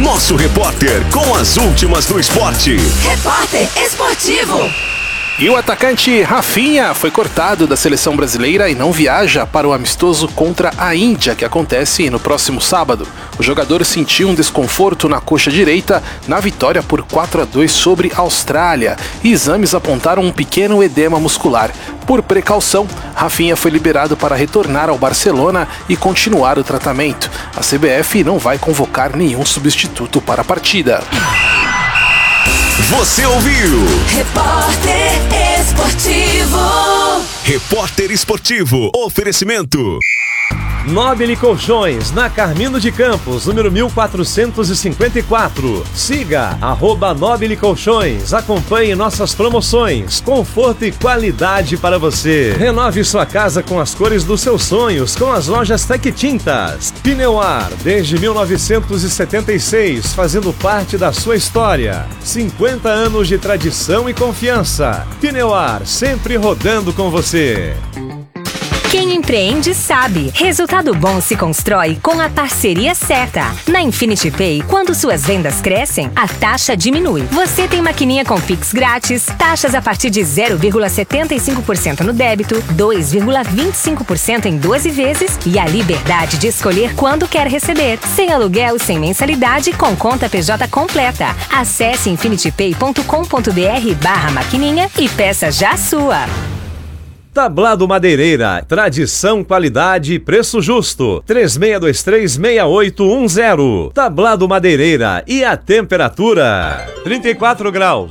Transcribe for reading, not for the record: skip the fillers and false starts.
Nosso repórter com as últimas do esporte. Repórter Esportivo. E o atacante Rafinha foi cortado da seleção brasileira e não viaja para o amistoso contra a Índia, que acontece no próximo sábado. O jogador sentiu um desconforto na coxa direita na vitória por 4-2 sobre a Austrália, e exames apontaram um pequeno edema muscular. Por precaução, Rafinha foi liberado para retornar ao Barcelona e continuar o tratamento. A CBF não vai convocar nenhum substituto para a partida. Você ouviu? Repórter Esportivo. Repórter Esportivo. Oferecimento. Nobile Colchões, na Carmino de Campos, número 1454. Siga @Nobile Colchões. Acompanhe nossas promoções. Conforto e qualidade para você. Renove sua casa com as cores dos seus sonhos com as lojas Tec Tintas. Pneuar, desde 1976, fazendo parte da sua história. 50 anos de tradição e confiança. Pneuar, sempre rodando com você. Quem empreende sabe. Resultado bom se constrói com a parceria certa. Na Infinity Pay, quando suas vendas crescem, a taxa diminui. Você tem maquininha com Pix grátis, taxas a partir de 0,75% no débito, 2,25% em 12 vezes e a liberdade de escolher quando quer receber. Sem aluguel, sem mensalidade, com conta PJ completa. Acesse infinitypay.com.br/maquininha e peça já a sua. Tablado Madeireira, tradição, qualidade e preço justo. 3623-6810. Tablado Madeireira, e a temperatura? 34 graus.